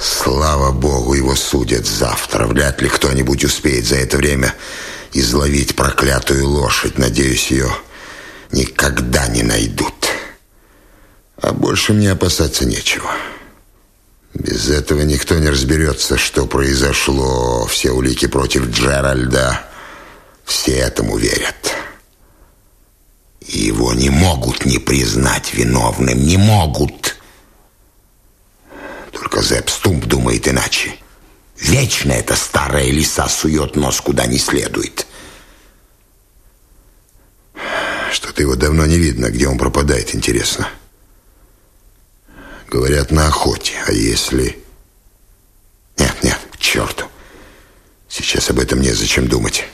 Слава богу, его судят завтра. Вряд ли кто-нибудь успеет за это время изловить проклятую лошадь. Надеюсь, ее никогда не найдут. А больше мне опасаться нечего. Без этого никто не разберется, что произошло. Все улики против Джеральда. Все этому верят. И его не могут не признать виновным. Не могут. Только Зепп Стумп думает иначе. Вечно эта старая лиса сует нос куда не следует. Что-то его давно не видно. Где он пропадает, интересно. Говорят, на охоте. А если... Нет, к черту. Сейчас об этом незачем думать.